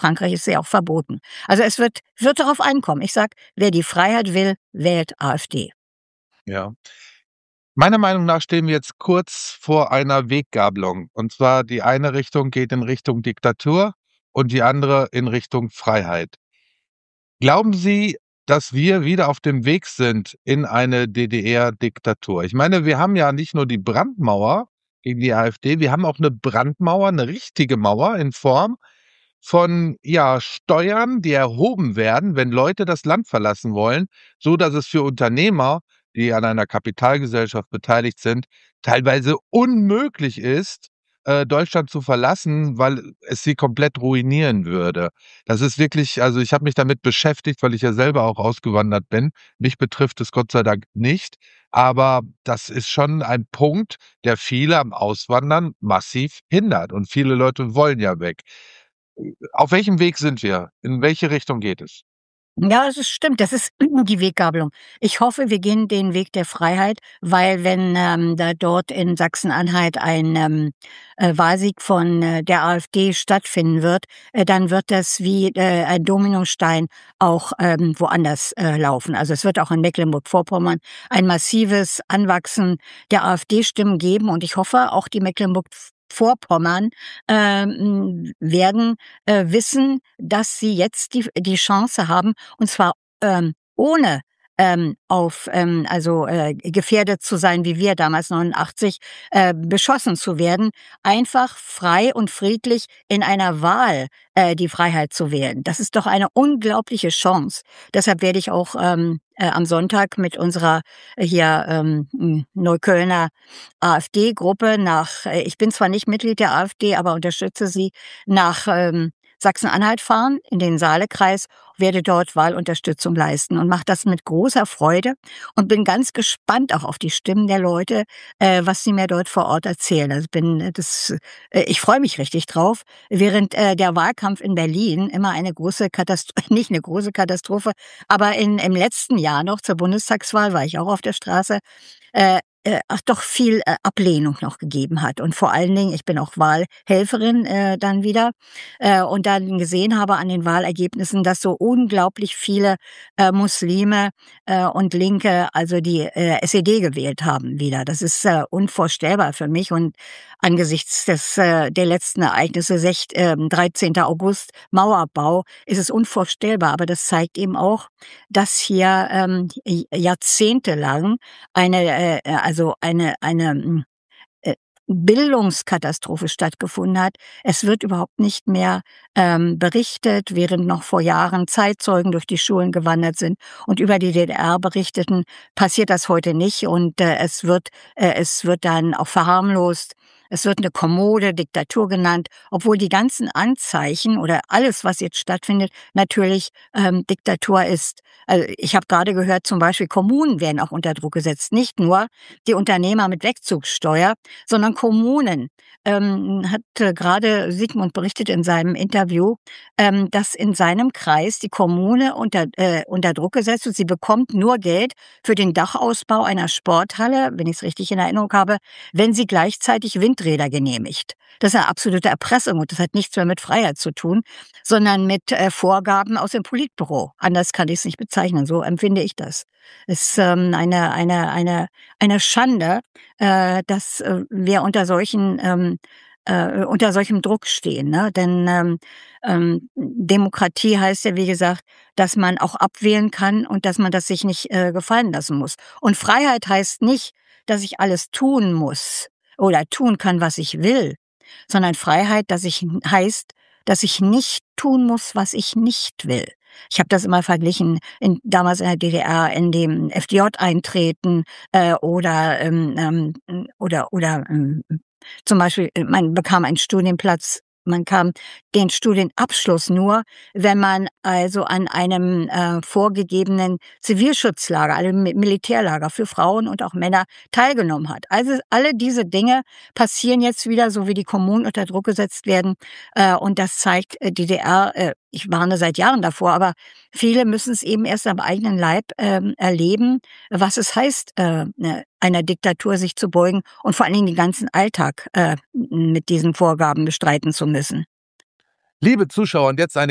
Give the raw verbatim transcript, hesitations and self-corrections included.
Frankreich ist sie auch verboten. Also es wird, wird darauf ankommen. Ich sage, wer die Freiheit will, wählt AfD. Ja. Meiner Meinung nach stehen wir jetzt kurz vor einer Weggabelung. Und zwar die eine Richtung geht in Richtung Diktatur und die andere in Richtung Freiheit. Glauben Sie, dass wir wieder auf dem Weg sind in eine D D R-Diktatur? Ich meine, wir haben ja nicht nur die Brandmauer gegen die AfD, wir haben auch eine Brandmauer, eine richtige Mauer in Form von, ja, Steuern, die erhoben werden, wenn Leute das Land verlassen wollen, so dass es für Unternehmer, die an einer Kapitalgesellschaft beteiligt sind, teilweise unmöglich ist, äh, Deutschland zu verlassen, weil es sie komplett ruinieren würde. Das ist wirklich, also, ich habe mich damit beschäftigt, weil ich ja selber auch ausgewandert bin. Mich betrifft es Gott sei Dank nicht, aber das ist schon ein Punkt, der viele am Auswandern massiv hindert und viele Leute wollen ja weg. Auf welchem Weg sind wir? In welche Richtung geht es? Ja, es ist stimmt, das ist die Weggabelung. Ich hoffe, wir gehen den Weg der Freiheit, weil wenn, ähm, da dort in Sachsen-Anhalt ein, ähm, äh, Wahlsieg von, äh, der AfD stattfinden wird, äh, dann wird das wie, äh, ein Dominostein auch, ähm, woanders, äh, laufen. Also, es wird auch in Mecklenburg-Vorpommern ein massives Anwachsen der AfD-Stimmen geben und ich hoffe, auch die Mecklenburg-Vorpommern, ähm, werden, äh, wissen, dass sie jetzt die die Chance haben, und zwar, ähm, ohne, ähm, auf, ähm, also, äh, gefährdet zu sein, wie wir damals neunundachtzig, äh, beschossen zu werden, einfach frei und friedlich in einer Wahl, äh, die Freiheit zu wählen. Das ist doch eine unglaubliche Chance. Deshalb werde ich auch, ähm, äh, am Sonntag mit unserer, äh, hier, ähm, hm, Neuköllner AfD-Gruppe nach äh, ich bin zwar nicht Mitglied der AfD, aber unterstütze sie, nach, ähm, Sachsen-Anhalt fahren, in den Saalekreis, werde dort Wahlunterstützung leisten und mache das mit großer Freude und bin ganz gespannt auch auf die Stimmen der Leute, äh, was sie mir dort vor Ort erzählen. Also bin äh, das äh, ich freue mich richtig drauf, während, äh, der Wahlkampf in Berlin immer eine große Katastrophe nicht eine große Katastrophe, aber in im letzten Jahr noch zur Bundestagswahl war ich auch auf der Straße, äh, äh, ach doch viel, äh, Ablehnung noch gegeben hat. Und vor allen Dingen, ich bin auch Wahlhelferin, äh, dann wieder, äh, und dann gesehen habe an den Wahlergebnissen, dass so unglaublich viele, äh, Muslime, äh, und Linke, also die, äh, S E D gewählt haben wieder. Das ist, äh, unvorstellbar für mich und angesichts des, äh, der letzten Ereignisse, sech ähm, dreizehnten August, Mauerbau, ist es unvorstellbar. Aber das zeigt eben auch, dass hier, ähm, j jahrzehntelang eine, äh, also eine eine, hm, äh, Bildungskatastrophe stattgefunden hat. Es wird überhaupt nicht mehr, ähm, berichtet, während noch vor Jahren Zeitzeugen durch die Schulen gewandert sind und über die D D R berichteten, passiert das heute nicht und, äh, es wird äh, es wird dann auch verharmlost. Es wird eine kommode Diktatur genannt, obwohl die ganzen Anzeichen oder alles, was jetzt stattfindet, natürlich, ähm, Diktatur ist. Also, ich habe gerade gehört, zum Beispiel Kommunen werden auch unter Druck gesetzt, nicht nur die Unternehmer mit Wegzugssteuer, sondern Kommunen. Ähm, hat äh, gerade Sigmund berichtet in seinem Interview, ähm, dass in seinem Kreis die Kommune unter, äh, unter Druck gesetzt wird. Sie bekommt nur Geld für den Dachausbau einer Sporthalle, wenn ich es richtig in Erinnerung habe, wenn sie gleichzeitig Windräder genehmigt. Das ist eine absolute Erpressung und das hat nichts mehr mit Freiheit zu tun, sondern mit äh, Vorgaben aus dem Politbüro. Anders kann ich es nicht bezeichnen, so empfinde ich das. Es ist ähm, eine, eine, eine, eine Schande, äh, dass äh, wir unter solchen ähm, äh, unter solchem Druck stehen. Ne? Denn ähm, ähm, Demokratie heißt ja, wie gesagt, dass man auch abwählen kann und dass man das sich nicht äh, gefallen lassen muss. Und Freiheit heißt nicht, dass ich alles tun muss oder tun kann, was ich will, sondern Freiheit, dass ich heißt, dass ich nicht tun muss, was ich nicht will. Ich habe das immer verglichen, in, damals in der D D R, in dem F D J eintreten äh, oder ähm, ähm, oder oder ähm, zum Beispiel, äh, man bekam einen Studienplatz, man kam den Studienabschluss nur, wenn man also an einem äh, vorgegebenen Zivilschutzlager, einem Mi- Militärlager für Frauen und auch Männer teilgenommen hat. Also alle diese Dinge passieren jetzt wieder, so wie die Kommunen unter Druck gesetzt werden. Äh, und das zeigt äh, D D R, äh, ich warne seit Jahren davor, aber viele müssen es eben erst am eigenen Leib ähm, erleben, was es heißt, äh, ne, einer Diktatur sich zu beugen und vor allen Dingen den ganzen Alltag äh, mit diesen Vorgaben bestreiten zu müssen. Liebe Zuschauer, und jetzt eine